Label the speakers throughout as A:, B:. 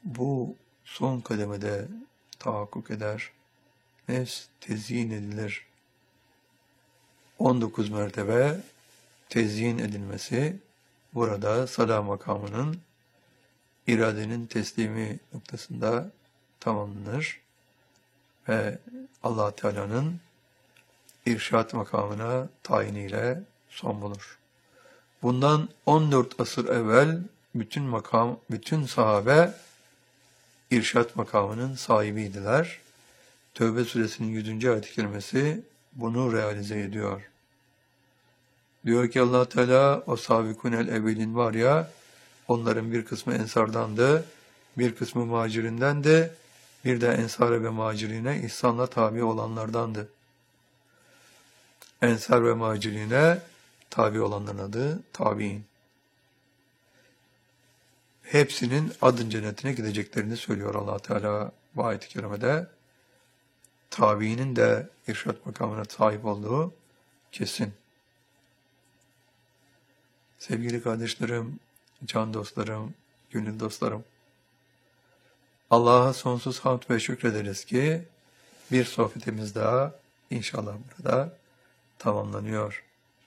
A: bu son kademede tahakkuk eder. Nefs tezyin edilir. 19 mertebe tezyin edilmesi burada sada makamının iradenin teslimi noktasında tamamlanır ve Allah Teala'nın irşat makamına tayiniyle son bulur. Bundan 14 asır evvel bütün sahabe irşat makamının sahibiydiler. Tevbe suresinin 100. ayet-i kerimesi bunu realize ediyor. Diyor ki Allah Teala, o sabikunel evvelin var ya, onların bir kısmı ensardandı, bir kısmı muhacirindendi, bir de ensar ve muhacirine ihsanla tabi olanlardandı. Ensar ve muhacirine tabi olanların adı tabi'in. Hepsinin adın cennetine gideceklerini söylüyor Allah Teala bu ayet-i kerimede. Tabi'inin de irşat makamına sahip olduğu kesin. Sevgili kardeşlerim, can dostlarım, gönül dostlarım, Allah'a sonsuz hamd ve şükrederiz ki bir sohbetimiz daha inşallah burada tamamlanıyor.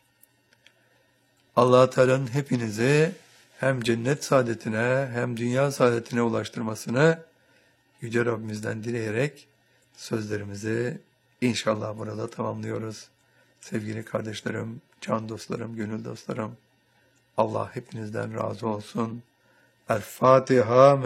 A: Allah Teala'nın hepinizi hem cennet saadetine hem dünya saadetine ulaştırmasını Yüce Rabbimizden dileyerek sözlerimizi inşallah burada tamamlıyoruz. Sevgili kardeşlerim, can dostlarım, gönül dostlarım, Allah hepinizden razı olsun. El Fatiha.